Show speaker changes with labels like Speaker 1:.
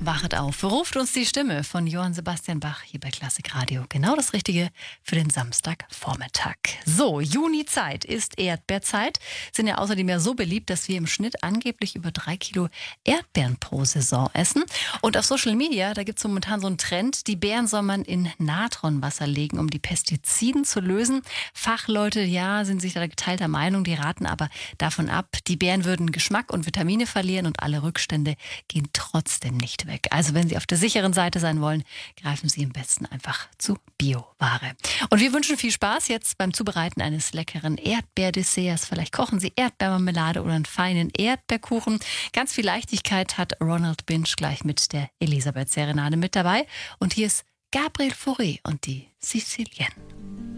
Speaker 1: Wachet auf, ruft uns die Stimme von Johann Sebastian Bach hier bei Klassik Radio. Genau das Richtige für den Samstagvormittag. So, Junizeit ist Erdbeerzeit. Sind ja außerdem ja so beliebt, dass wir im Schnitt angeblich über 3 Kilo Erdbeeren pro Saison essen. Und auf Social Media, da gibt es momentan so einen Trend, die Beeren soll man in Natronwasser legen, um die Pestiziden zu lösen. Fachleute, ja, sind sich da geteilter Meinung, die raten aber davon ab, die Beeren würden Geschmack und Vitamine verlieren und alle Rückstände gehen trotzdem nicht weg. Also wenn Sie auf der sicheren Seite sein wollen, greifen Sie am besten einfach zu Bioware. Und wir wünschen viel Spaß jetzt beim Zubereiten eines leckeren Erdbeerdesserts. Vielleicht kochen Sie Erdbeermarmelade oder einen feinen Erdbeerkuchen. Ganz viel Leichtigkeit hat Ronald Binch gleich mit der Elisabeth Serenade mit dabei. Und hier ist Gabriel Fauré und die Sizilienne.